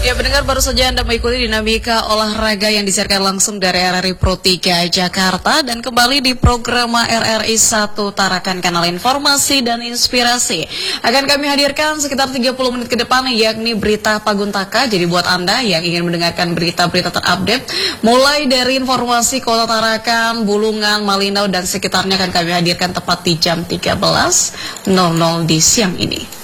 Ya, pendengar, baru saja Anda mengikuti dinamika olahraga yang disiarkan langsung dari RRI Pro 3 Jakarta, dan kembali di program RRI 1 Tarakan Kanal Informasi dan Inspirasi. Akan kami hadirkan sekitar 30 menit ke depan, yakni berita Paguntaka. Jadi buat Anda yang ingin mendengarkan berita-berita terupdate mulai dari informasi Kota Tarakan, Bulungan, Malinau dan sekitarnya, akan kami hadirkan tepat di jam 13.00 di siang ini.